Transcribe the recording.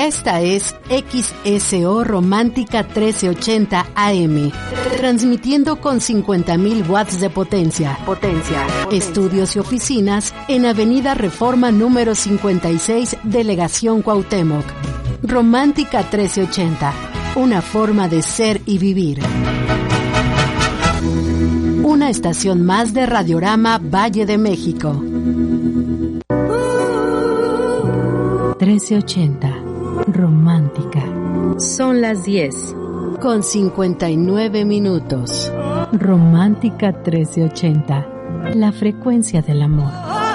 Esta es XSO Romántica 1380 AM, transmitiendo con 50.000 watts de potencia. Estudios y oficinas en Avenida Reforma número 56, Delegación Cuauhtémoc. Romántica 1380, una forma de ser y vivir. Una estación más de Radiorama Valle de México. 1380, romántica. Son las 10. Con 59 minutos. Romántica 1380, la frecuencia del amor.